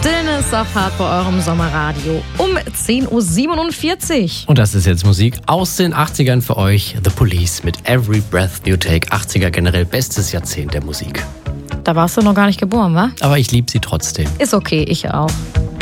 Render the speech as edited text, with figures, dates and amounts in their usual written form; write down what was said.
Stillness of Heart bei eurem Sommerradio um 10.47 Uhr. Und das ist jetzt Musik aus den 80ern für euch. The Police mit Every Breath You Take. 80er generell bestes Jahrzehnt der Musik. Da warst du noch gar nicht geboren, wa? Aber ich liebe sie trotzdem. Ist okay, ich auch.